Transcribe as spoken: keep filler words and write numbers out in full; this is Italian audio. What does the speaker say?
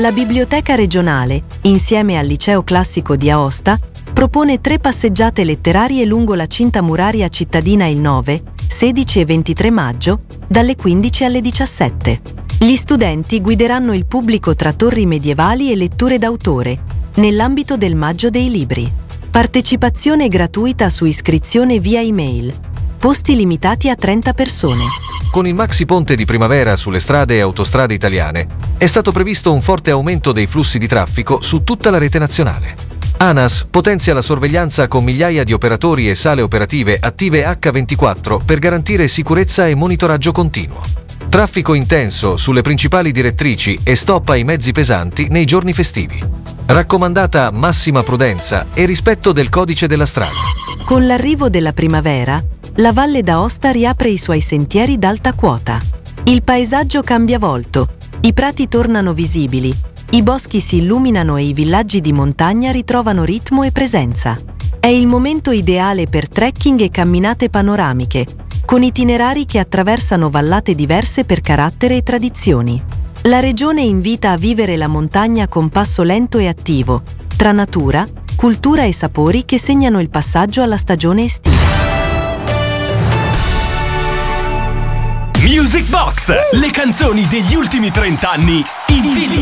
La Biblioteca regionale, insieme al Liceo Classico di Aosta, propone tre passeggiate letterarie lungo la cinta muraria cittadina il nove, sedici e ventitré maggio, dalle quindici alle diciassette. Gli studenti guideranno il pubblico tra torri medievali e letture d'autore, nell'ambito del Maggio dei Libri. Partecipazione gratuita su iscrizione via email. Posti limitati a trenta persone. Con il Maxi Ponte di primavera sulle strade e autostrade italiane è stato previsto un forte aumento dei flussi di traffico su tutta la rete nazionale. ANAS potenzia la sorveglianza con migliaia di operatori e sale operative attive acca ventiquattro per garantire sicurezza e monitoraggio continuo. Traffico intenso sulle principali direttrici e stop ai mezzi pesanti nei giorni festivi. Raccomandata massima prudenza e rispetto del codice della strada. Con l'arrivo della primavera, la Valle d'Aosta riapre i suoi sentieri d'alta quota. Il paesaggio cambia volto, i prati tornano visibili, i boschi si illuminano e i villaggi di montagna ritrovano ritmo e presenza. È il momento ideale per trekking e camminate panoramiche, con itinerari che attraversano vallate diverse per carattere e tradizioni. La regione invita a vivere la montagna con passo lento e attivo, tra natura, cultura e sapori che segnano il passaggio alla stagione estiva. Music Box, le canzoni degli ultimi trenta anni in vinile.